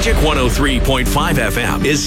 Magic 103.5 FM is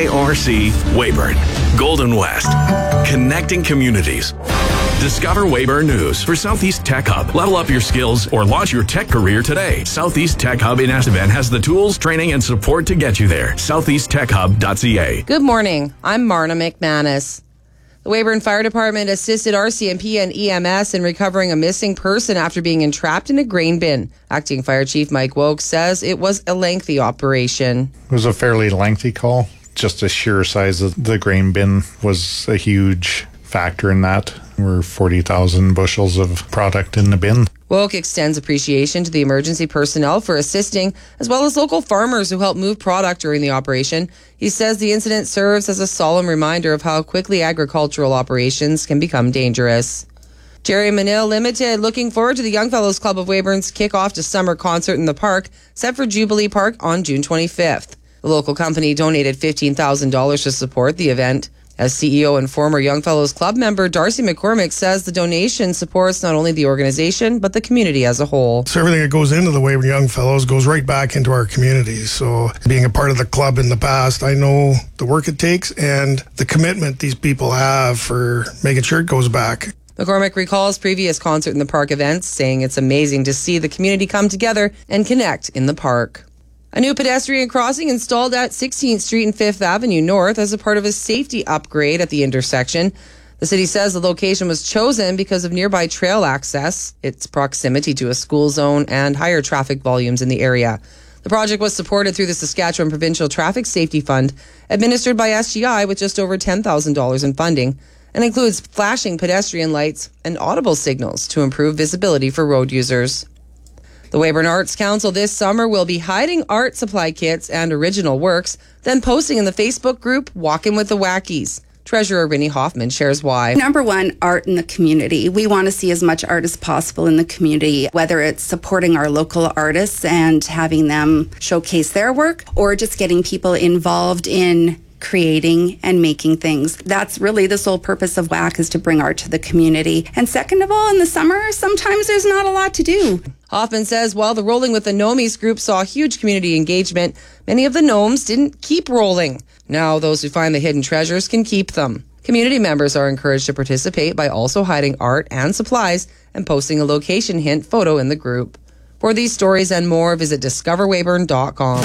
CKRC Weyburn, Golden West, connecting communities. Discover Weyburn News for Southeast Tech Hub. Level up your skills or launch your tech career today. Southeast Tech Hub in Estevan has the tools, training, and support to get you there. SoutheastTechHub.ca. Good morning. I'm Marna McManus. The Weyburn Fire Department assisted RCMP and EMS in recovering a missing person after being entrapped in a grain bin. Acting Fire Chief Mike Woke says it was a lengthy operation. It was a fairly lengthy call. Just the sheer size of the grain bin was a huge factor in that. There were 40,000 bushels of product in the bin. Woke extends appreciation to the emergency personnel for assisting, as well as local farmers who helped move product during the operation. He says the incident serves as a solemn reminder of how quickly agricultural operations can become dangerous. Jerry Manil Limited looking forward to the Young Fellows Club of Weyburn's kickoff to summer concert in the park, set for Jubilee Park on June 25th. The local company donated $15,000 to support the event. As CEO and former Young Fellows Club member Darcy McCormick says the donation supports not only the organization, but the community as a whole. So everything that goes into the Weyburn Young Fellows goes right back into our community. So being a part of the club in the past, I know the work it takes and the commitment these people have for making sure it goes back. McCormick recalls previous concert in the park events, saying it's amazing to see the community come together and connect in the park. A new pedestrian crossing installed at 16th Street and 5th Avenue North as a part of a safety upgrade at the intersection. The city says the location was chosen because of nearby trail access, its proximity to a school zone, and higher traffic volumes in the area. The project was supported through the Saskatchewan Provincial Traffic Safety Fund, administered by SGI with just over $10,000 in funding, and includes flashing pedestrian lights and audible signals to improve visibility for road users. The Weyburn Arts Council this summer will be hiding art supply kits and original works, then posting in the Facebook group Walkin' with the Wackies. Treasurer Rinnie Hoffman shares why. Number one, art in the community. We want to see as much art as possible in the community, whether it's supporting our local artists and having them showcase their work, or just getting people involved in creating and making things. That's really the sole purpose of WAC, is to bring art to the community. And second of all, in the summer, sometimes there's not a lot to do. Hoffman says while the Rolling with the Gnomies group saw huge community engagement, many of the gnomes didn't keep rolling. Now those who find the hidden treasures can keep them. Community members are encouraged to participate by also hiding art and supplies and posting a location hint photo in the group. For these stories and more, visit discoverweyburn.com.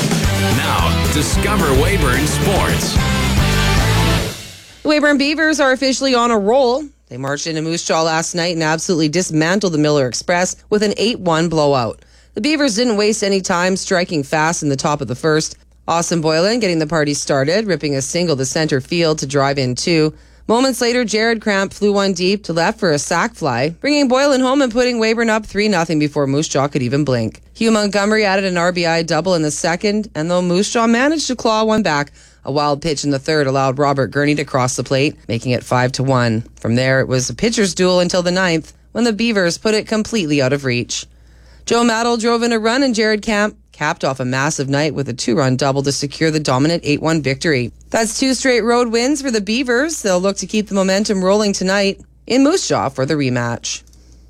Now, Discover Weyburn Sports. The Weyburn Beavers are officially on a roll. They marched into Moose Jaw last night and absolutely dismantled the Miller Express with an 8-1 blowout. The Beavers didn't waste any time, striking fast in the top of the first. Austin Boylan getting the party started, ripping a single to center field to drive in two. Moments later, Jared Cramp flew one deep to left for a sac fly, bringing Boylan home and putting Weyburn up 3-0 before Moose Jaw could even blink. Hugh Montgomery added an RBI double in the second, and though Moose Jaw managed to claw one back, a wild pitch in the third allowed Robert Gurney to cross the plate, making it 5-1. From there, it was a pitcher's duel until the ninth, when the Beavers put it completely out of reach. Joe Maddle drove in a run, and Jared Camp capped off a massive night with a 2-run double to secure the dominant 8-1 victory. That's 2 straight road wins for the Beavers. They'll look to keep the momentum rolling tonight in Moose Jaw for the rematch.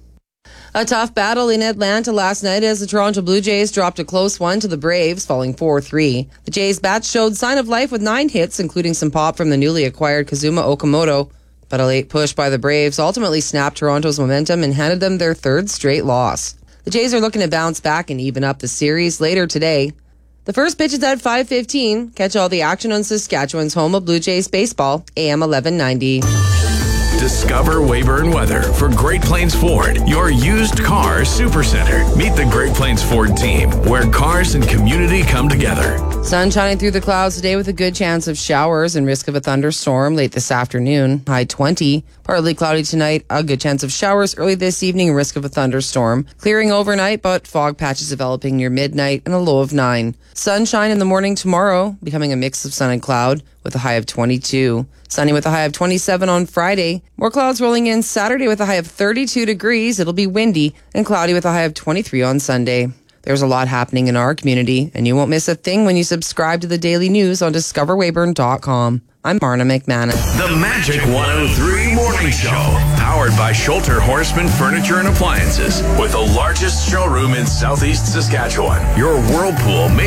A tough battle in Atlanta last night as the Toronto Blue Jays dropped a close one to the Braves, falling 4-3. The Jays' bats showed sign of life with 9 hits, including some pop from the newly acquired Kazuma Okamoto. But a late push by the Braves ultimately snapped Toronto's momentum and handed them their 3rd straight loss. The Jays are looking to bounce back and even up the series later today. The first pitch is at 5:15. Catch all the action on Saskatchewan's home of Blue Jays baseball, AM 1190. Discover Weyburn weather for Great Plains Ford, your used car supercenter. Meet the Great Plains Ford team, where cars and community come together. Sun shining through the clouds today with a good chance of showers and risk of a thunderstorm late this afternoon. High 20. Partly cloudy tonight, a good chance of showers early this evening, risk of a thunderstorm. Clearing overnight, but fog patches developing near midnight and a low of 9. Sunshine in the morning tomorrow, becoming a mix of sun and cloud with a high of 22. Sunny with a high of 27 on Friday. More clouds rolling in Saturday with a high of 32 degrees. It'll be windy and cloudy with a high of 23 on Sunday. There's a lot happening in our community, and you won't miss a thing when you subscribe to the daily news on discoverweyburn.com. I'm Marna McManus. The Magic 103 Morning Show, powered by Schulter Horseman Furniture and Appliances, with the largest showroom in Southeast Saskatchewan. Your Whirlpool